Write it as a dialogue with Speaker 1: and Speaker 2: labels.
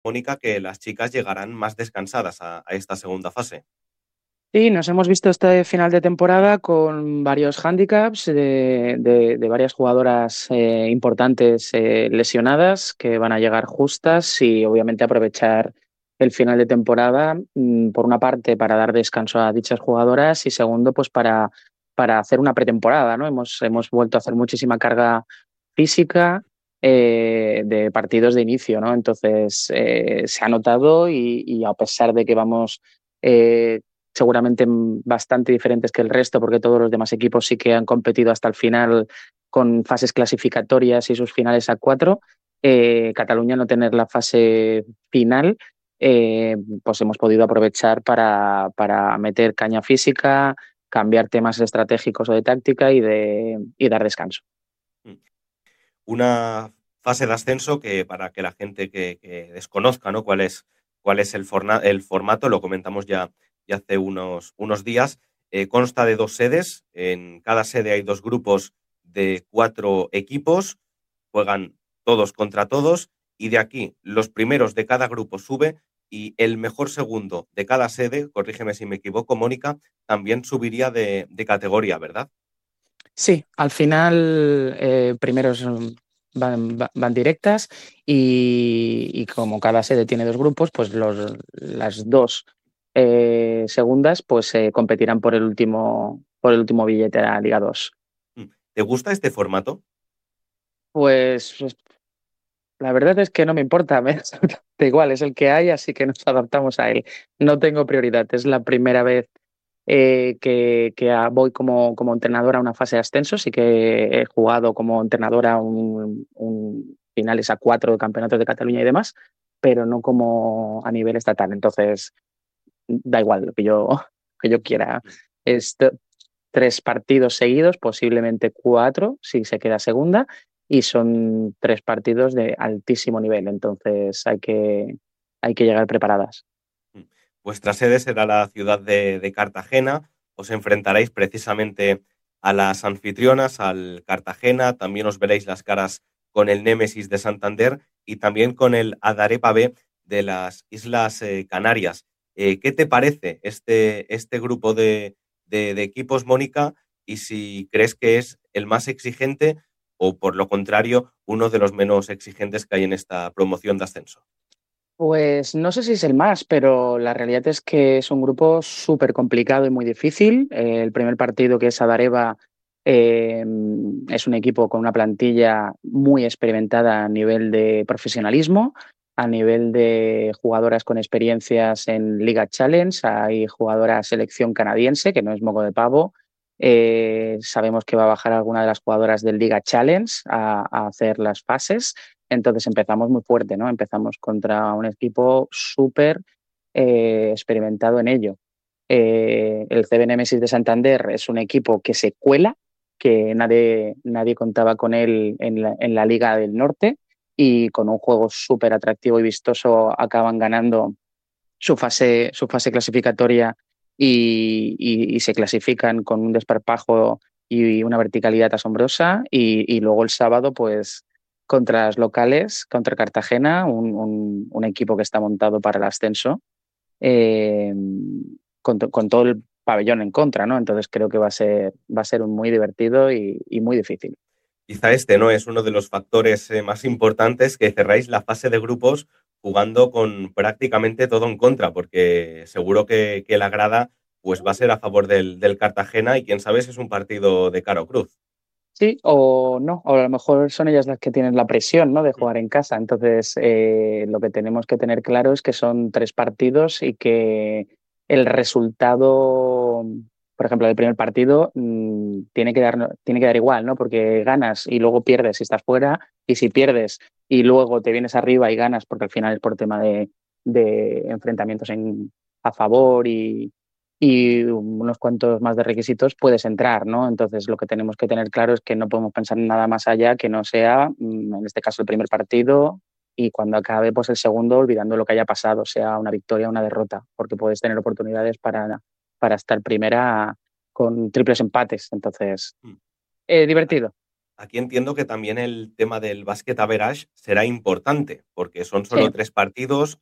Speaker 1: Mónica, que las chicas llegarán más descansadas a esta segunda fase.
Speaker 2: Sí, nos hemos visto este final de temporada con varios hándicaps de varias jugadoras importantes lesionadas que van a llegar justas y obviamente aprovechar el final de temporada, por una parte para dar descanso a dichas jugadoras y segundo pues para hacer una pretemporada, ¿no? Hemos vuelto a hacer muchísima carga física de partidos de inicio, ¿no? Entonces se ha notado y a pesar de que vamos... seguramente bastante diferentes que el resto, porque todos los demás equipos sí que han competido hasta el final con fases clasificatorias y sus finales a cuatro. Cataluña no tener la fase final, pues hemos podido aprovechar para meter caña física, cambiar temas estratégicos o de táctica y dar descanso.
Speaker 1: Una fase de ascenso que para que la gente que desconozca, ¿no? Cuál es el formato, lo comentamos ya hace unos días, consta de 2 sedes, en cada sede hay 2 grupos de 4 equipos, juegan todos contra todos y de aquí los primeros de cada grupo sube y el mejor segundo de cada sede, corrígeme si me equivoco, Mónica, también subiría de categoría, ¿verdad?
Speaker 2: Sí, al final primeros van directas y como cada sede tiene dos grupos, pues las dos segundas pues competirán por el último billete a la Liga 2.
Speaker 1: ¿Te gusta este formato?
Speaker 2: Pues la verdad es que no me importa, me da igual, es el que hay, así que nos adaptamos a él. No tengo prioridad, es la primera vez que voy como entrenador a una fase de ascenso. Sí que he jugado como entrenador a un finales a cuatro de campeonatos de Cataluña y demás, pero no como a nivel estatal. Entonces, da igual lo que yo quiera. Esto, tres partidos seguidos, posiblemente cuatro, si se queda segunda, y son tres partidos de altísimo nivel. Entonces, hay que llegar preparadas.
Speaker 1: Mm. Vuestra sede será la ciudad de Cartagena. Os enfrentaréis precisamente a las anfitrionas, al Cartagena. También os veréis las caras con el Némesis de Santander y también con el Adareva B de las Islas Canarias. ¿Qué te parece este grupo de equipos, Mónica? Y si crees que es el más exigente o, por lo contrario, uno de los menos exigentes que hay en esta promoción de ascenso.
Speaker 2: Pues no sé si es el más, pero la realidad es que es un grupo súper complicado y muy difícil. El primer partido, que es Adareva, es un equipo con una plantilla muy experimentada a nivel de profesionalismo, a nivel de jugadoras con experiencias en Liga Challenge. Hay jugadora selección canadiense, que no es moco de pavo. Sabemos que va a bajar alguna de las jugadoras del Liga Challenge a hacer las fases. Entonces empezamos muy fuerte, ¿no? Empezamos contra un equipo súper experimentado en ello. El CB Nemesis de Santander es un equipo que se cuela, que nadie contaba con él en la Liga del Norte y con un juego súper atractivo y vistoso acaban ganando su fase clasificatoria y se clasifican con un desparpajo y una verticalidad asombrosa. Y luego el sábado, pues contra las locales, contra Cartagena, un equipo que está montado para el ascenso, eh, con todo el pabellón en contra, ¿no? Entonces creo que va a ser un muy divertido y muy difícil.
Speaker 1: Quizá este no es uno de los factores más importantes que cerráis la fase de grupos jugando con prácticamente todo en contra, porque seguro que la grada pues va a ser a favor del Cartagena y quién sabe si es un partido de cara o cruz.
Speaker 2: Sí, o no, o a lo mejor son ellas las que tienen la presión, ¿no? De jugar en casa. Entonces, lo que tenemos que tener claro es que son tres partidos y que el resultado, por ejemplo, del primer partido, tiene que dar igual, ¿no? Porque ganas y luego pierdes y estás fuera, y si pierdes y luego te vienes arriba y ganas, porque al final es por tema de enfrentamientos a favor y unos cuantos más de requisitos, puedes entrar, ¿no? Entonces, lo que tenemos que tener claro es que no podemos pensar en nada más allá que no sea, en este caso, el primer partido y cuando acabe, pues el segundo, olvidando lo que haya pasado, sea una victoria o una derrota, porque puedes tener oportunidades para estar primera con triples empates. Entonces, divertido.
Speaker 1: aquí entiendo que también el tema del basket average será importante, porque son solo
Speaker 2: Sí.
Speaker 1: 3 partidos,